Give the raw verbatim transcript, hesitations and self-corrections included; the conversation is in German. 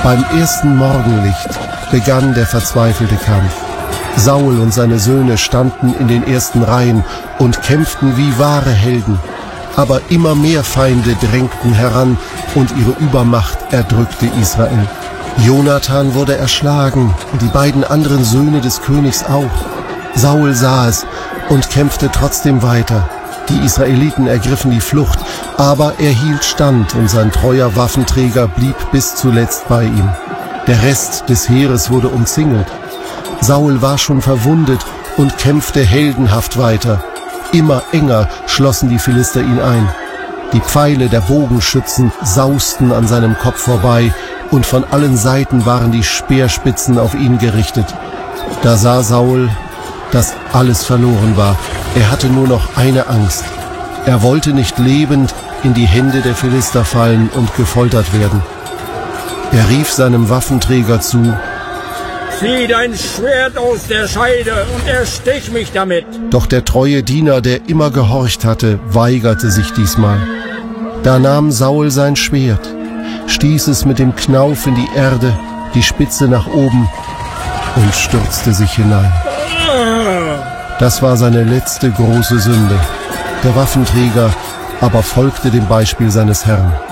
Beim ersten Morgenlicht begann der verzweifelte Kampf. Saul und seine Söhne standen in den ersten Reihen und kämpften wie wahre Helden. Aber immer mehr Feinde drängten heran und ihre Übermacht erdrückte Israel. Jonathan wurde erschlagen und die beiden anderen Söhne des Königs auch. Saul sah es und kämpfte trotzdem weiter. Die Israeliten ergriffen die Flucht, aber er hielt stand und sein treuer Waffenträger blieb bis zuletzt bei ihm. Der Rest des Heeres wurde umzingelt. Saul war schon verwundet und kämpfte heldenhaft weiter. Immer enger schlossen die Philister ihn ein. Die Pfeile der Bogenschützen sausten an seinem Kopf vorbei und von allen Seiten waren die Speerspitzen auf ihn gerichtet. Da sah Saul, dass alles verloren war. Er hatte nur noch eine Angst. Er wollte nicht lebend in die Hände der Philister fallen und gefoltert werden. Er rief seinem Waffenträger zu: Zieh dein Schwert aus der Scheide und erstich mich damit. Doch der treue Diener, der immer gehorcht hatte, weigerte sich diesmal. Da nahm Saul sein Schwert, stieß es mit dem Knauf in die Erde, die Spitze nach oben und stürzte sich hinein. Das war seine letzte große Sünde. Der Waffenträger aber folgte dem Beispiel seines Herrn.